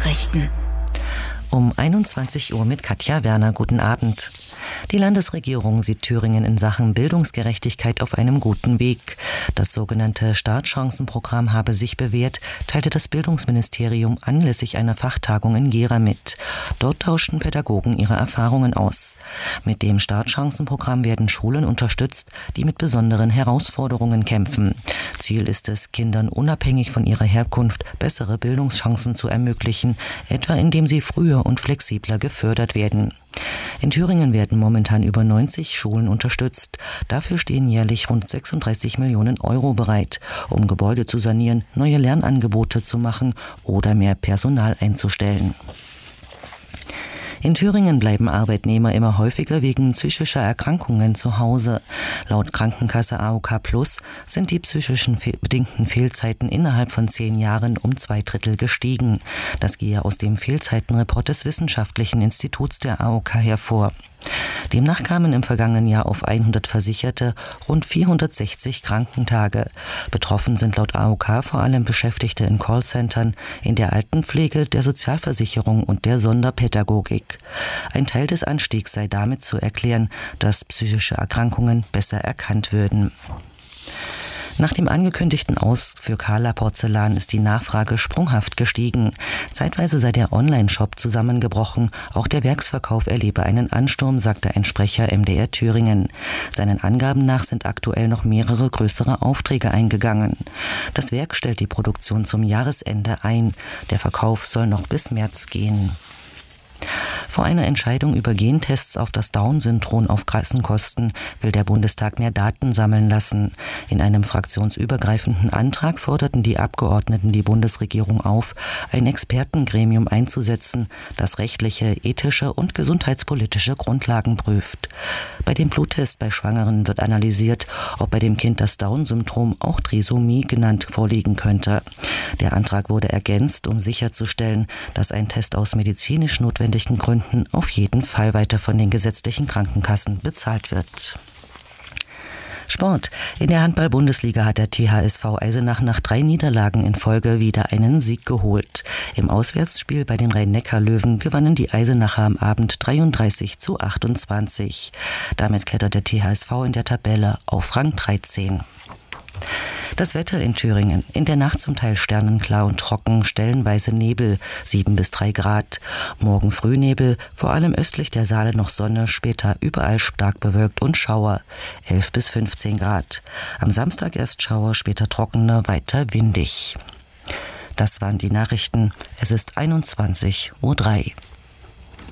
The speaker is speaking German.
Nachrichten. Um 21 Uhr mit Katja Werner. Guten Abend. Die Landesregierung sieht Thüringen in Sachen Bildungsgerechtigkeit auf einem guten Weg. Das sogenannte Startchancenprogramm habe sich bewährt, teilte das Bildungsministerium anlässlich einer Fachtagung in Gera mit. Dort tauschten Pädagogen ihre Erfahrungen aus. Mit dem Startchancenprogramm werden Schulen unterstützt, die mit besonderen Herausforderungen kämpfen. Ziel ist es, Kindern unabhängig von ihrer Herkunft bessere Bildungschancen zu ermöglichen, etwa indem sie früher und flexibler gefördert werden. In Thüringen werden momentan über 90 Schulen unterstützt. Dafür stehen jährlich rund 36 Millionen Euro bereit, um Gebäude zu sanieren, neue Lernangebote zu machen oder mehr Personal einzustellen. In Thüringen bleiben Arbeitnehmer immer häufiger wegen psychischer Erkrankungen zu Hause. Laut Krankenkasse AOK Plus sind die psychischen bedingten Fehlzeiten innerhalb von 10 Jahren um 2/3 gestiegen. Das gehe aus dem Fehlzeitenreport des Wissenschaftlichen Instituts der AOK hervor. Demnach kamen im vergangenen Jahr auf 100 Versicherte rund 460 Krankentage. Betroffen sind laut AOK vor allem Beschäftigte in Callcentern, in der Altenpflege, der Sozialversicherung und der Sonderpädagogik. Ein Teil des Anstiegs sei damit zu erklären, dass psychische Erkrankungen besser erkannt würden. Nach dem angekündigten Aus für Kala Porzellan ist die Nachfrage sprunghaft gestiegen. Zeitweise sei der Online-Shop zusammengebrochen. Auch der Werksverkauf erlebe einen Ansturm, sagte ein Sprecher MDR Thüringen. Seinen Angaben nach sind aktuell noch mehrere größere Aufträge eingegangen. Das Werk stellt die Produktion zum Jahresende ein. Der Verkauf soll noch bis März gehen. Vor einer Entscheidung über Gentests auf das Down-Syndrom auf Kassenkosten will der Bundestag mehr Daten sammeln lassen. In einem fraktionsübergreifenden Antrag forderten die Abgeordneten die Bundesregierung auf, ein Expertengremium einzusetzen, das rechtliche, ethische und gesundheitspolitische Grundlagen prüft. Bei dem Bluttest bei Schwangeren wird analysiert, ob bei dem Kind das Down-Syndrom, auch Trisomie genannt, vorliegen könnte. Der Antrag wurde ergänzt, um sicherzustellen, dass ein Test aus medizinisch notwendigen Gründen auf jeden Fall weiter von den gesetzlichen Krankenkassen bezahlt wird. Sport. In der Handball-Bundesliga hat der THSV Eisenach nach 3 Niederlagen in Folge wieder einen Sieg geholt. Im Auswärtsspiel bei den Rhein-Neckar-Löwen gewannen die Eisenacher am Abend 33:28. Damit klettert der THSV in der Tabelle auf Rang 13. Das Wetter in Thüringen. In der Nacht zum Teil sternenklar und trocken, stellenweise Nebel, 7 bis 3 Grad. Morgen Frühnebel, vor allem östlich der Saale noch Sonne, später überall stark bewölkt und Schauer, 11 bis 15 Grad. Am Samstag erst Schauer, später trockener, weiter windig. Das waren die Nachrichten. Es ist 21:03 Uhr.